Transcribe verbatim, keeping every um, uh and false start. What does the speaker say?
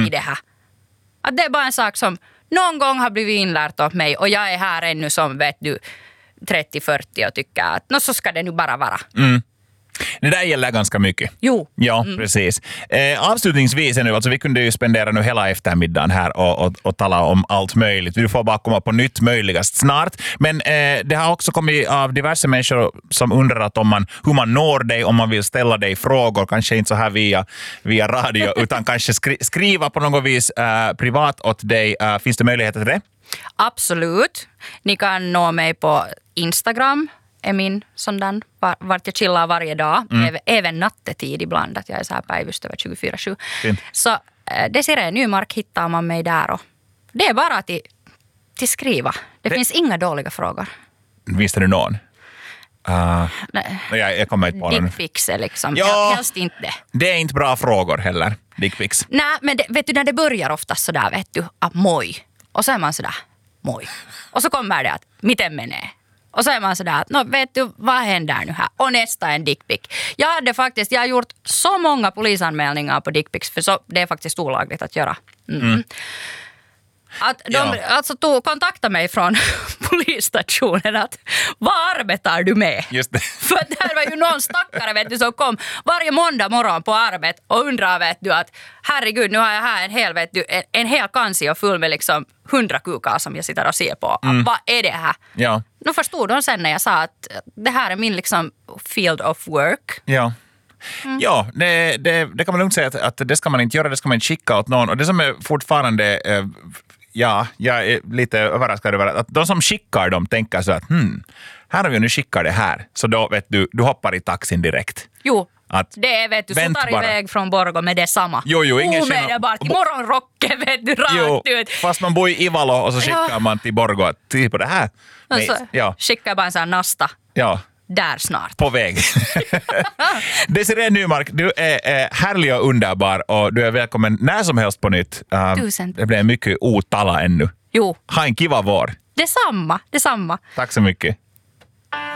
mm. i det här. Att det är bara en sak som någon gång har blivit inlärt åt mig och jag är här ännu som vet du trettio fyrtio och tycker att nå, så ska det nu bara vara. Mm. Det där gäller ganska mycket. Jo. Ja, mm. precis. Eh, avslutningsvis nu, alltså vi kunde ju spendera nu hela eftermiddagen här och, och, och tala om allt möjligt. Vi får bara komma på nytt möjligast snart. Men eh, det har också kommit av diverse människor som undrar att om man, hur man når dig, om man vill ställa dig frågor, kanske inte så här via, via radio, utan kanske skri, skriva på något vis eh, privat åt dig. Eh, finns det möjligheter till det? Absolut. Ni kan nå mig på Instagram. Är min sådan, vart jag chillar varje dag. Mm. Även, även nattetid ibland, att jag är så här päivystävä tjugofyra sju. Fint. Så äh, Desiree Nymark hittar man mig där. Och det är bara till, till skriva. Det, det finns inga dåliga frågor. Visste du någon? Uh, Nej. Jag, jag kommer inte på någon. Dickpics är liksom, ja, helst inte det. Det är inte bra frågor heller, dickpics. Nej, men det, vet du, när det börjar ofta sådär, vet du, att moj. Och så är man sådär, moj. Och så kommer det att, miten menee? Och så är man sådär, no, vet du, vad händer nu här? Och nästa en dickpic. Jag hade faktiskt, jag har gjort så många polisanmälningar på dickpics, för så, det är faktiskt olagligt att göra. Mm. Mm. Att de ja. alltså tog, kontaktade mig från polisstationen att vad arbetar du med? Just det. För där var ju någon stackare vet du, som kom varje måndag morgon på arbet och undrar vet du att herregud nu har jag här en hel, vet du, en, en hel kansi full med liksom hundra kukar som jag sitter och ser på. Mm. Vad är det här? Ja. Nu förstod de sen när jag sa att det här är min liksom field of work. Ja. Mm. Ja, det, det, det kan man lugnt säga att, att det ska man inte göra, det ska man inte skicka åt någon. Och det som är fortfarande, eh, ja, jag är lite överraskad över att de som skickar dem tänker så att hmm, här har vi nu skickar det här. Så då vet du, du hoppar i taxin direkt. Jo. Att det är, vet du, så tar iväg från Borgå med detsamma. Jo, jo, ingen omedelbart till morgonrocken, vet du, rakt jo, ut. Fast man bor i Ivalo och så skickar ja. man till Borgå till på det här. Och så ja. skickar bara en sån här nasta. Ja. Där snart. På väg. Desiree Nymark, du är eh, härlig och underbar och du är välkommen när som helst på nytt. Uh, Tusen. Det blir mycket otala ännu. Jo. Ha en kiva vår. Detsamma, detsamma. Tack så mycket.